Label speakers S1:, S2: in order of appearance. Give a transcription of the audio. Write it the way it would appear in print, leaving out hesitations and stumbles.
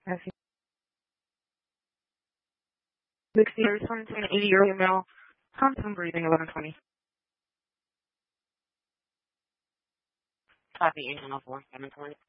S1: As you 60 years, 80-year-old male, constant breathing, 1120.
S2: Copy, Angel 4720.